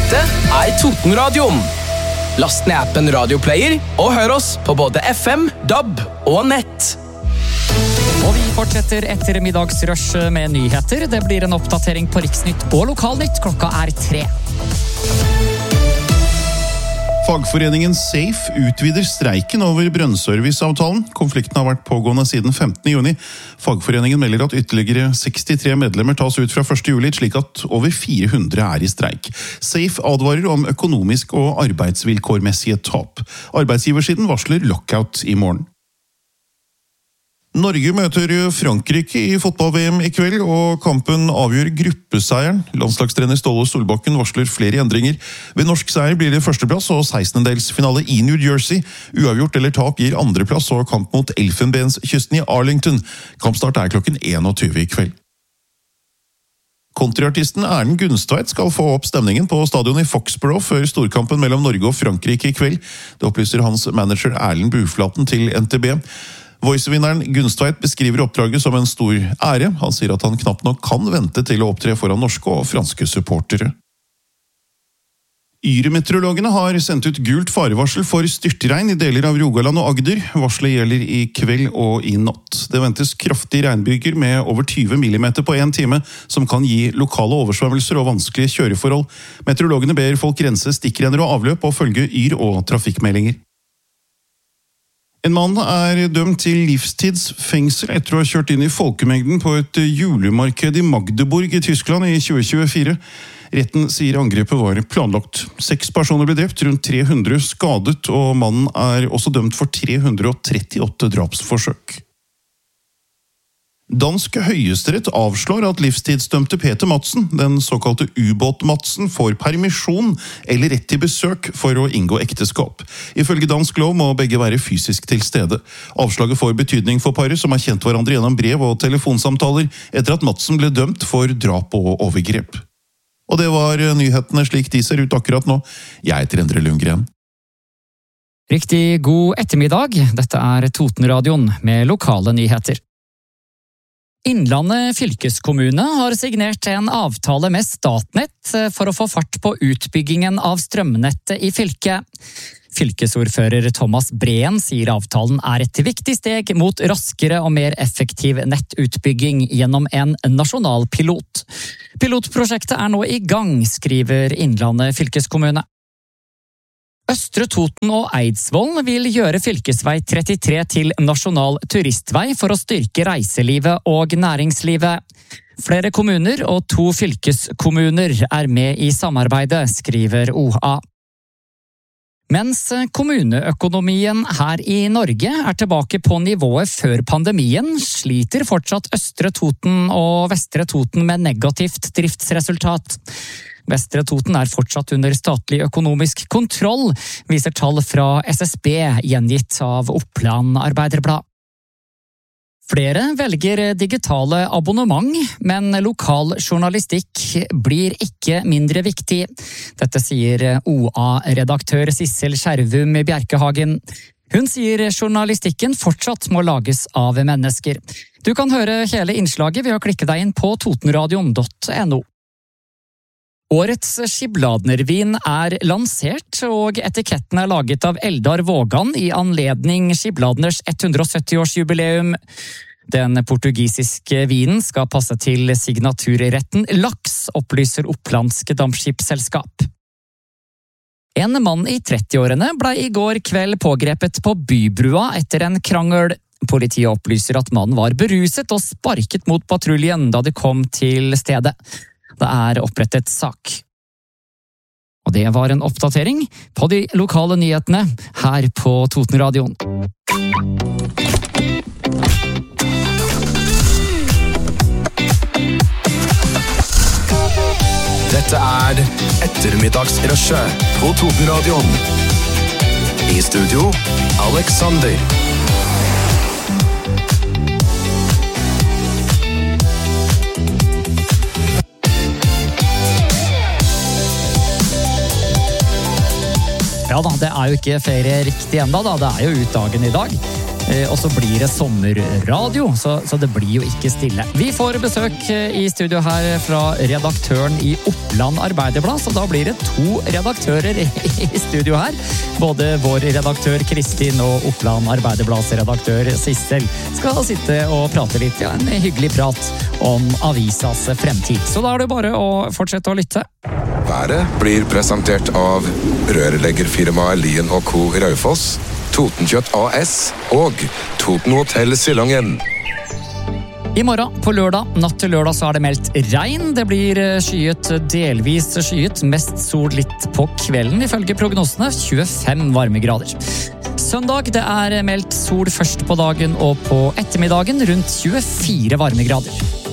Dette Totenradioen. Last ned appen Radioplayer og hør oss på både FM, DAB og nett. Og vi fortsetter ettermiddagsrush med nyheter. Det blir en oppdatering på Riksnytt og Lokalnytt. Klokka 3. Fagforeningen SAFE utvider streiken over brønnserviceavtalen. Konflikten har vært pågående siden 15. juni. Fagforeningen melder at ytterligere 63 medlemmer tas ut fra 1. juli, slik at over 400 er i streik. SAFE advarer om økonomisk og arbeidsvilkårmessige tap. Arbeidsgiversiden varsler lockout i morgen. Norge møter Frankrike i fotball-VM i kveld, og kampen avgjør gruppeseieren. Landslagstrener Ståle Solbakken varsler flere endringer. Ved norsk seier blir det førsteplass og 16-delsfinale i New Jersey. Uavgjort eller tap gir andreplass og kamp mot Elfenbenskysten i Arlington. Kampstart er klokken 21 i kveld. Countryartisten Erlend Gunstveit skal få opp stemningen på stadion i Foxborough før storkampen mellom Norge og Frankrike i kveld. Det opplyser hans manager Erlend Buflaten til NTB. Voice-vinneren Gunstveit beskriver oppdraget som en stor ære. Han sier at han knapt nok kan vente til å opptre foran norske og franske supportere. Yrmeteorologene har sendt ut gult farevarsel for styrtregn i deler av Rogaland og Agder. Varselet gjelder i kveld og i natt. Det ventes kraftige regnbyger med over 20 millimeter på 1 time, som kan gi lokale oversvømmelser og vanskelige kjøreforhold. Meteorologene ber folk rense stikkrenner og avløp og følge yr- og trafikkmeldinger. En mann er dømt til livstidsfengsel etter å ha kjørt inn i folkemengden på et julemarked i Magdeburg i Tyskland i 2024. Retten sier angrepet var planlagt. 6 personer ble drept, rundt 300 skadet, og mannen er også dømt for 338 drapsforsøk. Dansk høyesterett avslår at livstidsdømte Peter Madsen, den såkalte ubåt-Madsen, får permisjon eller rett til besøk for å inngå ekteskap. Ifølge dansk lov må begge være fysisk til stede. Avslaget får betydning for paret som har kjent hverandre gjennom brev og telefonsamtaler etter at Madsen ble dømt for drap og overgrep. Og det var nyhetene slik de ser ut akkurat nå. Jeg heter Endre Lundgren. Riktig god ettermiddag. Dette Totenradioen med lokale nyheter. Innlandet fylkeskommune har signert en avtale med Statnett for å få fart på utbyggingen av strømnettet i fylket. Fylkesordfører Thomas Breen sier avtalen et viktig steg mot raskere og mer effektiv nettutbygging gjennom en nasjonal pilot. Pilotprosjektet nå i gang, skriver Innlandet fylkeskommune. Østre Toten og Eidsvoll vil gjøre fylkesvei 33 til nasjonal turistvei for å styrke reiselivet og næringslivet. Flere kommuner og 2 fylkeskommuner med i samarbeidet, skriver OA. Mens kommuneøkonomien her i Norge tilbake på nivået før pandemien, sliter fortsatt Østre Toten og Vestre Toten med negativt driftsresultat. Vestre Toten fortsatt under statlig økonomisk kontroll, viser tall fra SSB gjengitt av Oppland Arbeiderblad. Flere velger digitale abonnement, men lokal journalistikk blir ikke mindre viktig. Dette sier OA-redaktør Sissel Skjervum Bjerkehagen. Hun sier journalistikken fortsatt må lages av mennesker. Du kan høre hele innslaget ved å klikke deg inn på totenradion.no. Årets Skibladnervin lansert, og etiketten laget av Eldar Vågan i anledning Skibladners 170-årsjubileum. Den portugisiske vinen skal passe til signaturretten laks, opplyser Opplandsk Dampskipsselskap. En mann i 30-årene ble i går kveld pågrepet på Bybrua etter en krangel. Politiet opplyser at mannen var beruset og sparket mot patruljen da de kom til stedet. Det opprettet sak. Og det var en oppdatering på de lokale nyhetene her på Totenradioen. Dette ettermiddagsrushet på Totenradioen. I studio, Alexander. Ja da, det jo ikke ferie riktig enda da, det jo ut dagen i dag. Og så blir det sommerradio, så det blir jo ikke stille. Vi får besøk i studio her fra redaktøren i Oppland Arbeiderblad, så da blir det 2 redaktører i studio her. Både vår redaktør Kristin og Oppland Arbeiderblads redaktør Sissel skal sitte og prate litt, ja, en hyggelig prat om avisas fremtid. Så da er det bare å fortsette å lytte. Været blir presentert av rørleggerfirmaet Lien & Co. Raufoss, Totenkjøtt AS og Toten Hotel Sillangen. I morgen på lørdag, natt til lørdag, så er det meldt regn. Det blir skyet, delvis skyet, mest sol litt på kvelden, ifølge prognosene 25 varmegrader. Søndag, det er meldt sol først på dagen og på ettermiddagen rundt 24 varmegrader.